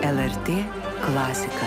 LRT klasika.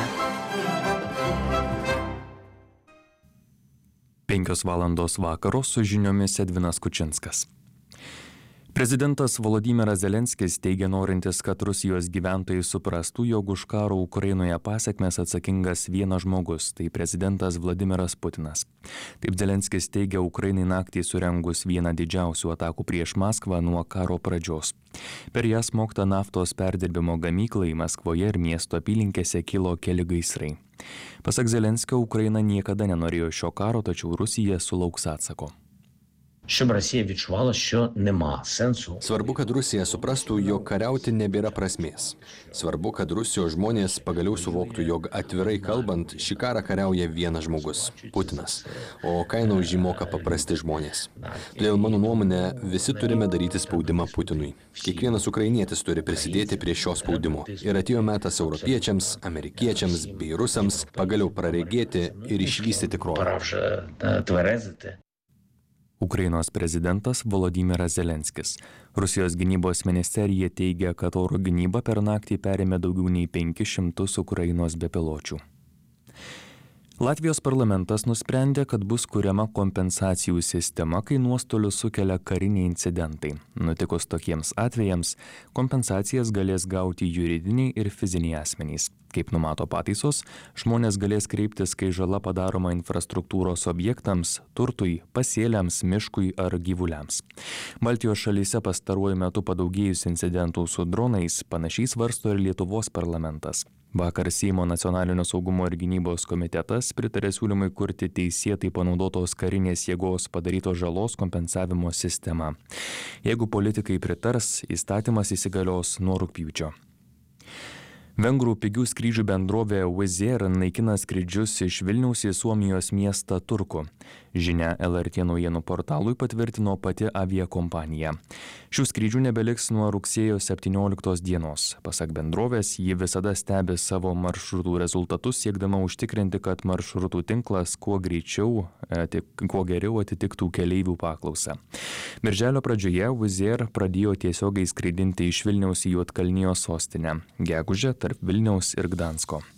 5 valandos vakaro su žiniomis Edvinas Kučinskas. Prezidentas Volodymyras Zelenskis teigia norintis, kad Rusijos gyventojai suprastų, jog už karo Ukrainoje pasekmes atsakingas vienas žmogus – tai prezidentas Vladimiras Putinas. Taip Zelenskis teigia Ukrainai naktį surengus vieną didžiausių atakų prieš Maskvą nuo karo pradžios. Per ją smogta naftos perdirbimo gamyklai Maskvoje ir miesto apylinkėse kilo keli gaisrai. Pasak Zelenskio, Ukraina niekada nenorėjo šio karo, tačiau Rusija sulauks atsako. Щоб Росія відчувала, що нема сенсу. Svarbu, kad Rusija suprastų, jog kariauti nebėra prasmės. Svarbu, kad Rusijos žmonės pagaliau suvoktų, jog atvirai kalbant, šį karą kariauja vienas žmogus – Putinas, o kainą už jį moka paprasti žmonės. Todėl mano nuomonė, visi turime daryti spaudimą Putinui. Kiekvienas ukrainietis turi prisidėti prie šio spaudimo. Ir atėjo metas europiečiams, amerikiečiams bei rusams pagaliau praregėti ir išvysti tikrovę. Пора вже тверезити. Ukrainos prezidentas Volodymyras Zelenskis. Rusijos gynybos ministerija teigia, kad oro gynyba per naktį perėmė daugiau nei 500 Ukrainos bepiločių. Latvijos parlamentas nusprendė, kad bus kuriama kompensacijų sistema, kai nuostolius sukelia kariniai incidentai. Nutikus tokiems atvejams, kompensacijas galės gauti juridiniai ir fiziniai asmenys. Kaip numato pataisos, žmonės galės kreiptis, kai žala padaroma infrastruktūros objektams, turtui, pasėliams, miškui ar gyvuliams. Baltijos šalyse pastaruoju metu padaugėjus incidentų su dronais, panašiai svarsto ir Lietuvos parlamentas. Vakar Seimo nacionalinio saugumo ir gynybos komitetas pritarė siūlymui kurti teisėtai panaudotos karinės jėgos padarytos žalos kompensavimo sistemą. Jeigu politikai pritars, įstatymas įsigalios nuo rugpjūčio. Vengrų pigių skrydžių bendrovė Wizz Air naikina skrydžius iš Vilniaus į Suomijos miestą Turku. Žinia LRT naujienų portalui patvirtino pati aviakompanija. Šių skrydžių nebeliks nuo rugsėjo 17 dienos. Pasak bendrovės, ji visada stebi savo maršrutų rezultatus, siekdama užtikrinti, kad maršrutų tinklas kuo geriau atitiktų keleivių paklausą. Birželio pradžioje Wizz Air pradėjo tiesiogiai skraidinti iš Vilniaus į Juodkalnijos sostinę. Gegužę tarp Vilniaus ir Gdansko.